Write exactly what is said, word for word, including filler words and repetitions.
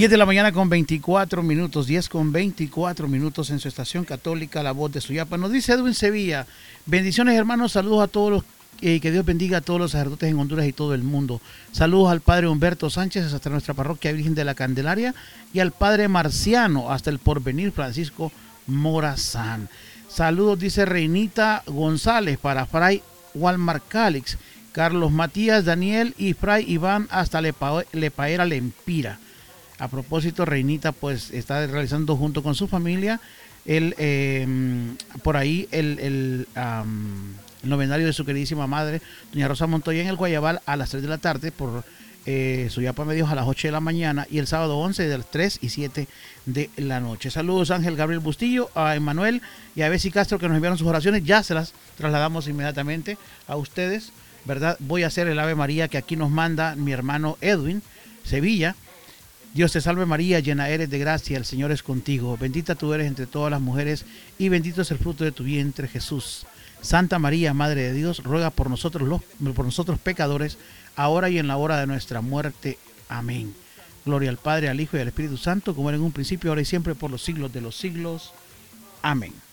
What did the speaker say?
diez de la mañana con veinticuatro minutos, diez con veinticuatro minutos en su estación católica, La Voz de Suyapa. Nos dice Edwin Sevilla, bendiciones hermanos, saludos a todos los, eh, que Dios bendiga a todos los sacerdotes en Honduras y todo el mundo. Saludos al Padre Humberto Sánchez hasta nuestra parroquia Virgen de la Candelaria y al Padre Marciano hasta el Porvenir Francisco Morazán. Saludos, dice Reinita González para Fray Walmar Calix, Carlos Matías, Daniel y Fray Iván hasta Lepa, Lepaera Lempira. A propósito, Reinita pues está realizando junto con su familia el eh, por ahí el, el, um, el novenario de su queridísima madre, doña Rosa Montoya, en el Guayabal a las tres de la tarde, por eh, Suyapa Medios a las ocho de la mañana y el sábado once de las tres y siete de la noche. Saludos Ángel Gabriel Bustillo, a Emanuel y a Bessie Castro que nos enviaron sus oraciones. Ya se las trasladamos inmediatamente a ustedes, ¿verdad? Voy a hacer el Ave María que aquí nos manda mi hermano Edwin Sevilla. Dios te salve María, llena eres de gracia, el Señor es contigo. Bendita tú eres entre todas las mujeres y bendito es el fruto de tu vientre, Jesús. Santa María, Madre de Dios, ruega por nosotros, los, por nosotros pecadores, ahora y en la hora de nuestra muerte. Amén. Gloria al Padre, al Hijo y al Espíritu Santo, como era en un principio, ahora y siempre, por los siglos de los siglos. Amén.